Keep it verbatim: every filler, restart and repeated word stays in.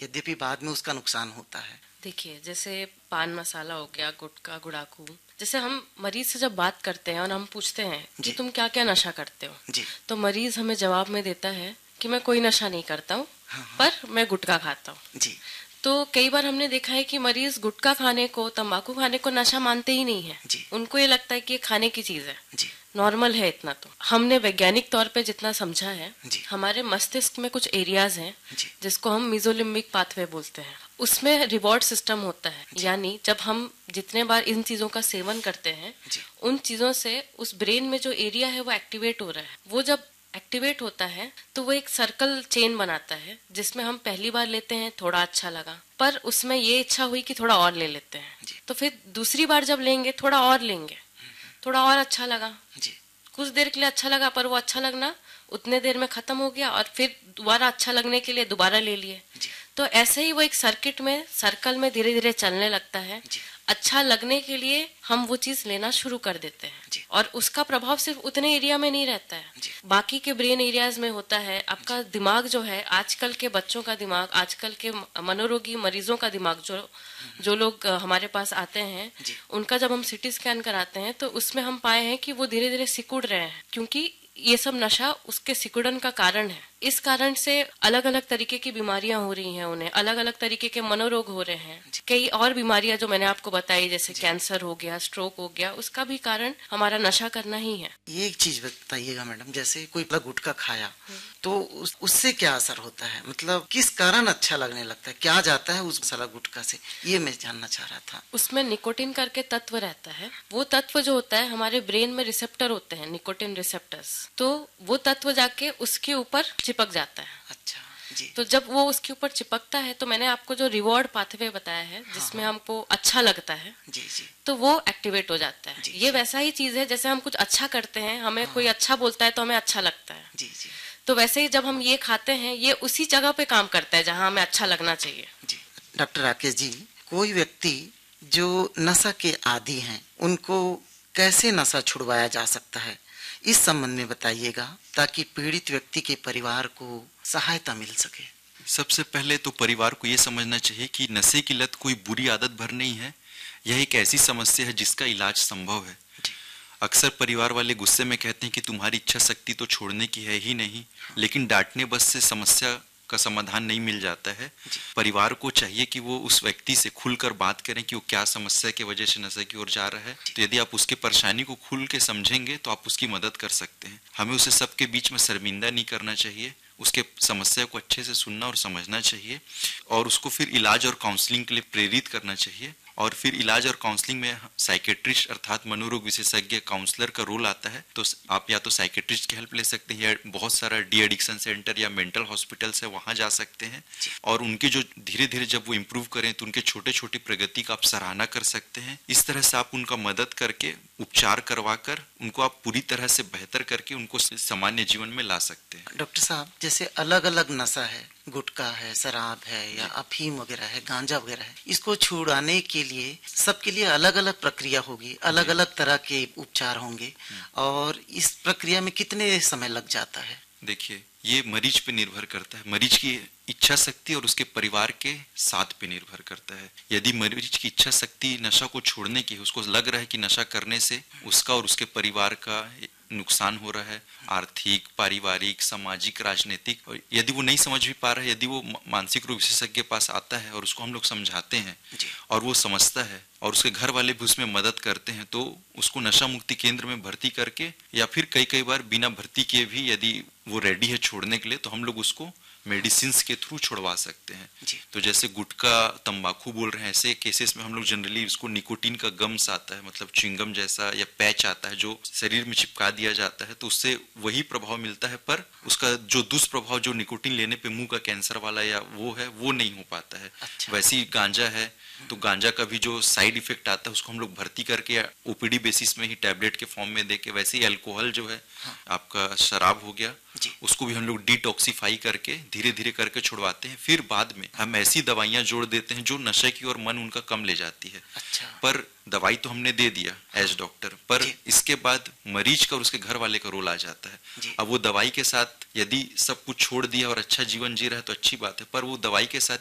यद्यपि बाद में उसका नुकसान होता है। देखिए, जैसे पान मसाला हो गया, गुटखा, गुड़ाकू, जैसे हम मरीज से जब बात करते हैं और हम पूछते हैं कि तुम क्या क्या नशा करते हो, जी। तो मरीज हमें जवाब में देता है कि मैं कोई नशा नहीं करता हूँ, हाँ हाँ। पर मैं गुटखा खाता हूँ। जी। तो कई बार हमने देखा है कि मरीज गुटखा खाने को, तंबाकू खाने को नशा मानते ही नहीं है। उनको ये लगता है कि ये खाने की चीज है, नॉर्मल है इतना। तो हमने वैज्ञानिक तौर पे जितना समझा है, हमारे मस्तिष्क में कुछ एरियाज हैं जिसको हम मेसोलिम्बिक पाथवे बोलते हैं, उसमें रिवॉर्ड सिस्टम होता है। यानी जब हम जितने बार इन चीजों का सेवन करते हैं, उन चीजों से उस ब्रेन में जो एरिया है वो एक्टिवेट हो रहा है। वो जब एक्टिवेट होता है तो वो एक सर्कल चेन बनाता है, जिसमें हम पहली बार लेते हैं थोड़ा अच्छा लगा, पर उसमें ये इच्छा हुई कि थोड़ा और ले लेते हैं, तो फिर दूसरी बार जब लेंगे थोड़ा और लेंगे, थोड़ा और अच्छा लगा, कुछ देर के लिए अच्छा लगा, पर वो अच्छा लगना उतने देर में खत्म हो गया और फिर दोबारा अच्छा लगने के लिए दोबारा ले लिए। तो ऐसे ही वो एक सर्किट में, सर्कल में धीरे धीरे चलने लगता है। अच्छा लगने के लिए हम वो चीज लेना शुरू कर देते हैं और उसका प्रभाव सिर्फ उतने एरिया में नहीं रहता है, बाकी के ब्रेन एरियाज में होता है। आपका दिमाग जो है, आजकल के बच्चों का दिमाग, आजकल के मनोरोगी मरीजों का दिमाग, जो जो लोग हमारे पास आते हैं, उनका जब हम सिटी स्कैन कराते हैं तो उसमें हम पाए हैं कि वो धीरे धीरे सिकुड़ रहे हैं, क्योंकि ये सब नशा उसके सिकुड़न का कारण है। इस कारण से अलग अलग तरीके की बीमारियां हो रही हैं, उन्हें अलग अलग तरीके के मनोरोग हो रहे हैं। कई और बीमारियां जो मैंने आपको बताई, जैसे कैंसर हो गया, स्ट्रोक हो गया, उसका भी कारण हमारा नशा करना ही है। ये एक चीज बताइएगा मैडम, जैसे कोई गुटखा खाया तो उस, उससे क्या असर होता है, मतलब किस कारण अच्छा लगने लगता है, क्या जाता है उस मसाला गुटखा से, ये मैं जानना चाह रहा था। उसमें निकोटिन करके तत्व रहता है। वो तत्व जो होता है, हमारे ब्रेन में रिसेप्टर होते हैं, निकोटिन रिसेप्टर्स, तो वो तत्व जाके उसके ऊपर चिपक जाता है। अच्छा जी। तो जब वो उसके ऊपर चिपकता है, तो मैंने आपको जो रिवॉर्ड पाथवे बताया है, जिसमें हाँ, हमको अच्छा लगता है, जी जी, तो वो एक्टिवेट हो जाता है। जी, ये वैसा ही चीज है जैसे हम कुछ अच्छा करते हैं, हमें हाँ, कोई अच्छा बोलता है तो हमें अच्छा लगता है। जी जी। तो वैसे ही जब हम ये खाते हैं, ये उसी जगह पे काम करता है जहाँ हमें अच्छा लगना चाहिए। जी। डॉक्टर राकेश जी, कोई व्यक्ति जो नशा के आदी हैं, उनको कैसे नशा छुड़वाया जा सकता है, इस संबंध में बताइएगा, ताकि पीड़ित व्यक्ति के परिवार को सहायता मिल सके। सबसे पहले तो परिवार को ये समझना चाहिए कि नशे की लत कोई बुरी आदत भर नहीं है, यह एक ऐसी समस्या है जिसका इलाज संभव है। अक्सर परिवार वाले गुस्से में कहते हैं कि तुम्हारी इच्छा शक्ति तो छोड़ने की है ही नहीं, लेकिन डांटने बस से समस्या का समाधान नहीं मिल जाता है। परिवार को चाहिए कि वो उस व्यक्ति से खुलकर बात करें कि वो क्या समस्या की वजह से नशे की ओर जा रहा है। तो यदि आप उसके परेशानी को खुल के समझेंगे तो आप उसकी मदद कर सकते हैं। हमें उसे सबके बीच में शर्मिंदा नहीं करना चाहिए, उसके समस्या को अच्छे से सुनना और समझना चाहिए और उसको फिर इलाज और काउंसलिंग के लिए प्रेरित करना चाहिए। और फिर इलाज और काउंसलिंग में साइकेट्रिस्ट अर्थात मनोरोग विशेषज्ञ काउंसलर का रोल आता है। तो आप या तो साइकेट्रिस्ट की हेल्प ले सकते हैं, या बहुत सारा डी एडिक्शन सेंटर या मेंटल हॉस्पिटल्स है, वहां जा सकते हैं और उनके जो धीरे धीरे जब वो इम्प्रूव करें तो उनके छोटे छोटे प्रगति का आप सराहना कर सकते हैं। इस तरह से आप उनका मदद करके, उपचार करवा कर उनको आप पूरी तरह से बेहतर करके उनको सामान्य जीवन में ला सकते हैं। डॉक्टर साहब, जैसे अलग अलग नशा है, गुटखा है, शराब है या अफीम वगैरह है, गांजा वगैरह है, इसको छुड़ाने के लिए सबके लिए अलग अलग प्रक्रिया होगी, अलग अलग तरह के उपचार होंगे, और इस प्रक्रिया में कितने समय लग जाता है? देखिए, ये मरीज पे निर्भर करता है, मरीज की इच्छा शक्ति और उसके परिवार के साथ पे निर्भर करता है। यदि मरीज की इच्छा शक्ति नशा को छोड़ने की, उसको लग रहा है कि नशा करने से उसका और उसके परिवार का नुकसान हो रहा है, आर्थिक, पारिवारिक, सामाजिक, राजनीतिक, और यदि वो नहीं समझ भी पा रहा है, यदि वो मानसिक रोग विशेषज्ञ के पास आता है और उसको हम लोग समझाते हैं और वो समझता है और उसके घर वाले भी उसमें मदद करते हैं, तो उसको नशा मुक्ति केंद्र में भर्ती करके या फिर कई कई बार बिना भर्ती किए भी यदि वो रेडी है छोड़ने के लिए, तो हम लोग उसको मेडिसिन के थ्रू छुड़वा सकते हैं। तो जैसे गुटखा, तंबाकू बोल रहे हैं, ऐसे केसेस में हम लोग जनरली उसको निकोटीन का गम्स आता है, मतलब च्युइंगम जैसा या पैच आता है जो शरीर में चिपका दिया जाता है, तो उससे वही प्रभाव मिलता है, पर उसका जो दुष्प्रभाव जो निकोटीन लेने पे मुंह का कैंसर वाला या वो है, वो नहीं हो पाता है। अच्छा। वैसे ही गांजा है, तो गांजा का भी जो साइड इफेक्ट आता है उसको हम लोग भर्ती करके ओपीडी बेसिस में ही टैबलेट के फॉर्म में देके, वैसे ही अल्कोहल जो है, हाँ, आपका शराब हो गया, उसको भी हम लोग डिटॉक्सिफाई करके धीरे धीरे करके छुड़वाते हैं। फिर बाद में हम ऐसी दवाइयां जोड़ देते हैं जो नशे की और मन उनका कम ले जाती है। अच्छा। पर दवाई तो हमने दे दिया एज डॉक्टर, पर इसके बाद मरीज का और उसके घर वाले का रोल आ जाता है। अब वो दवाई के साथ यदि सब कुछ छोड़ दिया और अच्छा जीवन जी रहा है तो अच्छी बात है, पर वो दवाई के साथ